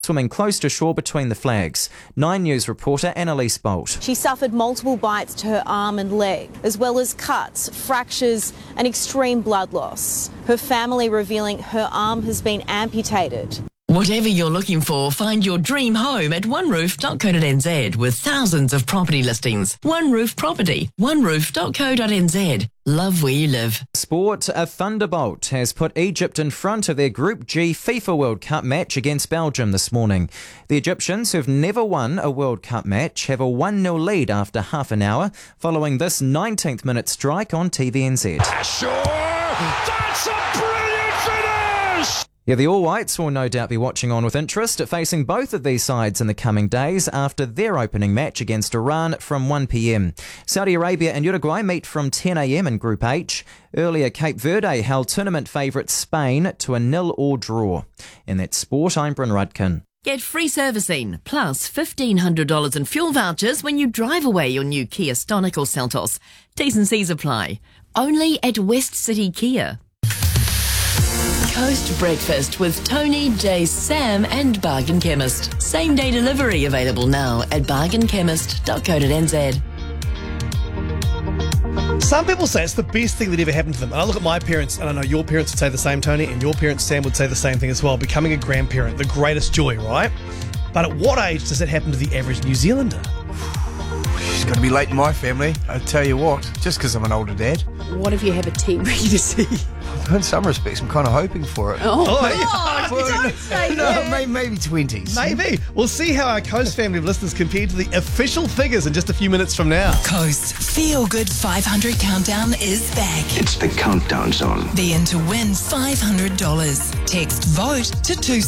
swimming close to shore between the flags. 9 News reporter Annalise Bolt. She suffered multiple bites to her arm and leg, as well as cuts, fractures and extreme blood loss. Her family revealing her arm has been amputated. Whatever you're looking for, find your dream home at oneroof.co.nz with thousands of property listings. One Roof Property, oneroof.co.nz. Love where you live. Sport, a thunderbolt has put Egypt in front of their Group G FIFA World Cup match against Belgium this morning. The Egyptians, who've never won a World Cup match, have a 1-0 lead after half an hour following this 19th minute strike on TVNZ. Sure, that's a brilliant finish! Yeah, the All Whites will no doubt be watching on with interest at facing both of these sides in the coming days after their opening match against Iran from 1 p.m. Saudi Arabia and Uruguay meet from 10 a.m. in Group H. Earlier, Cape Verde held tournament favourite Spain to a 0-0 draw. In that sport, I'm Bryn Rudkin. Get free servicing, plus $1,500 in fuel vouchers when you drive away your new Kia Stonic or Seltos. T's and C's apply. Only at West City Kia. Coast Breakfast with Tony, Jay, Sam and Bargain Chemist. Same day delivery available now at bargainchemist.co.nz. Some people say it's the best thing that ever happened to them. And I look at my parents, and I know your parents would say the same, Tony, and your parents, Sam, would say the same thing as well. Becoming a grandparent, the greatest joy, right? But at what age does it happen to the average New Zealander? She's got to be late in my family. I tell you what, just because I'm an older dad. What if you have a team ready to see? In some respects, I'm kind of hoping for it. Maybe 20s. Maybe. We'll see how our Coast family of listeners compare to the official figures in just a few minutes from now. Coast's Feel Good 500 Countdown is back. It's the countdown zone. Be in to win $500. Text VOTE to 2